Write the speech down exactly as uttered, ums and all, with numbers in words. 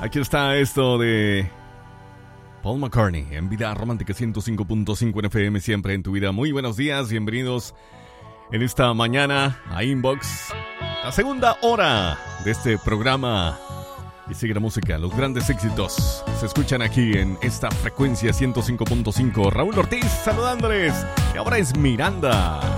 Aquí está esto de Paul McCartney en Vida Romántica ciento cinco punto cinco en F M, siempre en tu vida. Muy buenos días, bienvenidos en esta mañana a Inbox, la segunda hora de este programa. Y sigue la música, los grandes éxitos se escuchan aquí en esta frecuencia ciento cinco punto cinco. Raúl Ortiz saludándoles, y ahora es Miranda.